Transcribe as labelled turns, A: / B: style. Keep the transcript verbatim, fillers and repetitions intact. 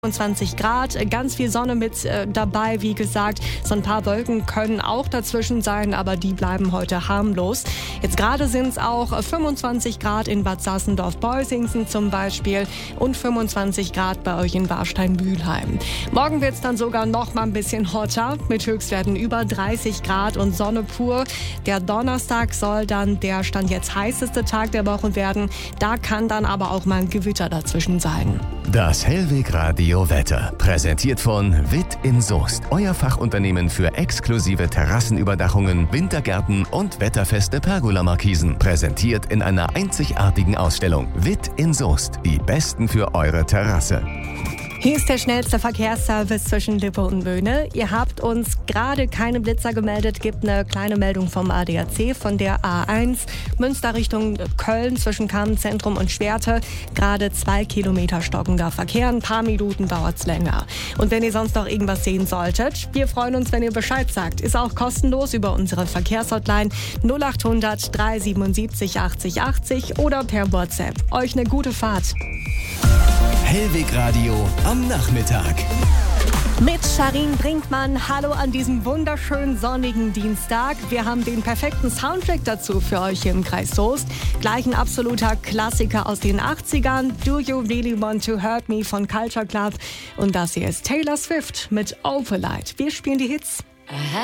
A: fünfundzwanzig Grad, ganz viel Sonne mit äh, dabei, wie gesagt. So ein paar Wolken können auch dazwischen sein, aber die bleiben heute harmlos. Jetzt gerade sind es auch äh, fünfundzwanzig Grad in Bad Sassendorf-Beusingsen zum Beispiel und fünfundzwanzig Grad bei euch in Warstein-Mülheim. Morgen wird es dann sogar noch mal ein bisschen hotter mit Höchstwerten über dreißig Grad und Sonne pur. Der Donnerstag soll dann der Stand jetzt heißeste Tag der Woche werden. Da kann dann aber auch mal ein Gewitter dazwischen sein.
B: Das Hellweg Radio Wetter, präsentiert von Witt in Soest, euer Fachunternehmen für exklusive Terrassenüberdachungen, Wintergärten und wetterfeste Pergola-Markisen. Präsentiert in einer einzigartigen Ausstellung. Witt in Soest, die Besten für eure Terrasse.
A: Hier ist der schnellste Verkehrsservice zwischen Lippe und Böhne. Ihr habt uns gerade keine Blitzer gemeldet, gibt eine kleine Meldung vom A D A C von der A eins. Münster Richtung Köln zwischen Kamenszentrum und Schwerte. Gerade zwei Kilometer stockender Verkehr, ein paar Minuten dauert's länger. Und wenn ihr sonst noch irgendwas sehen solltet, wir freuen uns, wenn ihr Bescheid sagt. Ist auch kostenlos über unsere Verkehrshotline null acht hundert drei siebenundsiebzig achtzig achtzig oder per WhatsApp. Euch eine gute Fahrt.
B: Hellweg Radio am Nachmittag.
A: Mit Sharin Brinkmann, hallo an diesem wunderschönen sonnigen Dienstag. Wir haben den perfekten Soundtrack dazu für euch hier im Kreis Soest. Gleich ein absoluter Klassiker aus den achtzigern. Do You Really Want to Hurt Me von Culture Club. Und das hier ist Taylor Swift mit Overlight. Wir spielen die Hits.